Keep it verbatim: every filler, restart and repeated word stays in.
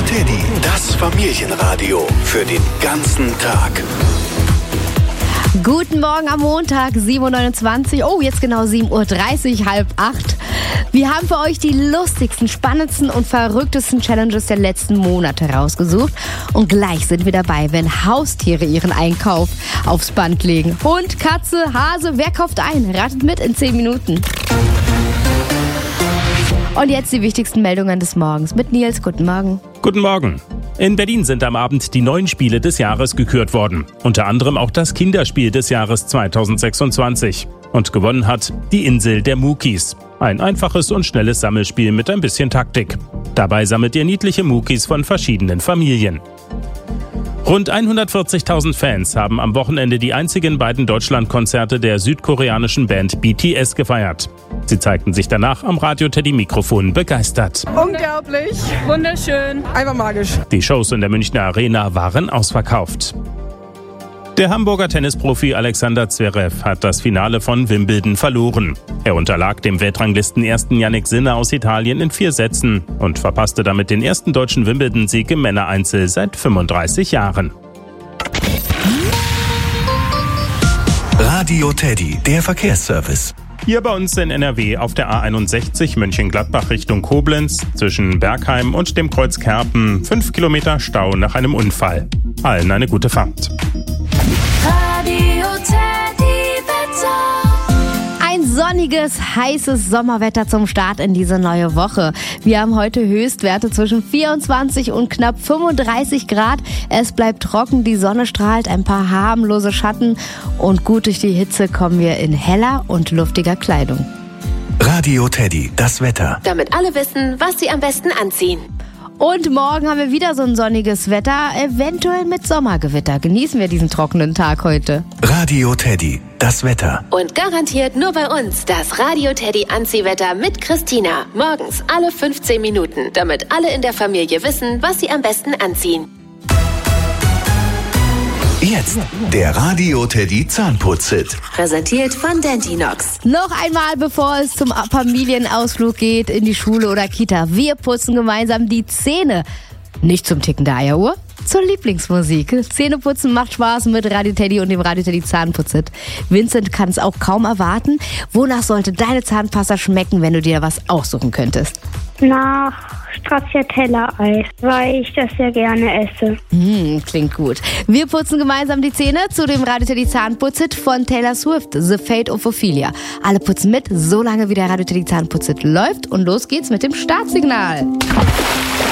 Teddy, das Familienradio für den ganzen Tag. Guten Morgen am Montag, sieben Uhr neunundzwanzig. Oh, jetzt genau sieben Uhr dreißig, halb acht. Wir haben für euch die lustigsten, spannendsten und verrücktesten Challenges der letzten Monate rausgesucht. Und gleich sind wir dabei, wenn Haustiere ihren Einkauf aufs Band legen. Hund, Katze, Hase, wer kauft ein? Ratet mit in zehn Minuten. Und jetzt die wichtigsten Meldungen des Morgens mit Nils. Guten Morgen. Guten Morgen. In Berlin sind am Abend die neuen Spiele des Jahres gekürt worden. Unter anderem auch das Kinderspiel des Jahres zweitausendsechsundzwanzig. Und gewonnen hat die Insel der Mukis. Ein einfaches und schnelles Sammelspiel mit ein bisschen Taktik. Dabei sammelt ihr niedliche Mukis von verschiedenen Familien. Rund hundertvierzigtausend Fans haben am Wochenende die einzigen beiden Deutschlandkonzerte der südkoreanischen Band B T S gefeiert. Sie zeigten sich danach am Radio-Teddy-Mikrofon begeistert. Unglaublich, wunderschön, einfach magisch. Die Shows in der Münchner Arena waren ausverkauft. Der Hamburger Tennisprofi Alexander Zverev hat das Finale von Wimbledon verloren. Er unterlag dem Weltranglisten-Ersten Jannik Sinner aus Italien in vier Sätzen und verpasste damit den ersten deutschen Wimbledon-Sieg im Männereinzel seit fünfunddreißig Jahren. Radio Teddy, der Verkehrsservice. Hier bei uns in N R W auf der A einundsechzig Mönchengladbach Richtung Koblenz zwischen Bergheim und dem Kreuz Kerpen fünf Kilometer Stau nach einem Unfall. Allen eine gute Fahrt. Radio Teddy Wetter. Ein sonniges, heißes Sommerwetter zum Start in diese neue Woche. Wir haben heute Höchstwerte zwischen vierundzwanzig und knapp fünfunddreißig Grad. Es bleibt trocken, die Sonne strahlt, ein paar harmlose Schatten und gut durch die Hitze kommen wir in heller und luftiger Kleidung. Radio Teddy, das Wetter. Damit alle wissen, was sie am besten anziehen. Und morgen haben wir wieder so ein sonniges Wetter, eventuell mit Sommergewitter. Genießen wir diesen trockenen Tag heute. Radio Teddy, das Wetter. Und garantiert nur bei uns das Radio Teddy Anziehwetter mit Christina. Morgens alle fünfzehn Minuten, damit alle in der Familie wissen, was sie am besten anziehen. Jetzt der Radio Teddy Zahnputz-Hit. Präsentiert von Dentinox. Noch einmal, bevor es zum Familienausflug geht, in die Schule oder Kita. Wir putzen gemeinsam die Zähne. Nicht zum Ticken der Eieruhr, zur Lieblingsmusik. Zähneputzen macht Spaß mit Radio Teddy und dem Radio Teddy Zahnputz-Hit. Vincent kann es auch kaum erwarten. Wonach sollte deine Zahnpasta schmecken, wenn du dir was aussuchen könntest? Nach Stracciatella-Eis, weil ich das sehr gerne esse. Hm, klingt gut. Wir putzen gemeinsam die Zähne zu dem Radio Teddy Zahnputz-Hit von Taylor Swift, The Fate of Ophelia. Alle putzen mit, solange wie der Radio Teddy Zahnputz-Hit läuft und los geht's mit dem Startsignal.